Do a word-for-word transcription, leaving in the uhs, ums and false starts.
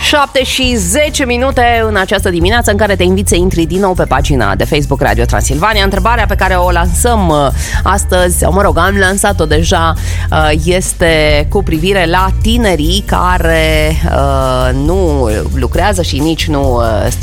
șapte și zece minute în această dimineață în care te invit să intri din nou pe pagina de Facebook Radio Transilvania. Întrebarea pe care o lansăm astăzi, sau mă rog, am lansat-o deja, este cu privire la tinerii care nu lucrează și nici nu